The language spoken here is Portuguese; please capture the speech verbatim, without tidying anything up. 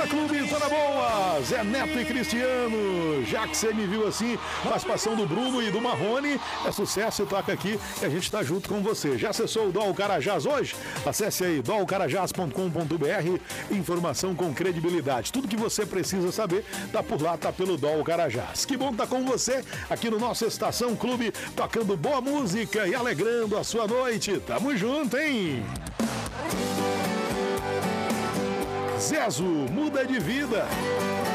Festa Clube, tá na boa! Zé Neto e Cristiano. Já que você me viu assim, participação do Bruno e do Marrone, é sucesso e toca aqui e a gente tá junto com você. Já acessou o Dol Carajás hoje? Acesse aí dol carajás ponto com ponto b r, informação com credibilidade. Tudo que você precisa saber tá por lá, tá pelo Dol Carajás. Que bom tá com você aqui no nosso Estação Clube, tocando boa música e alegrando a sua noite. Tamo junto, hein? Zezo, muda de vida.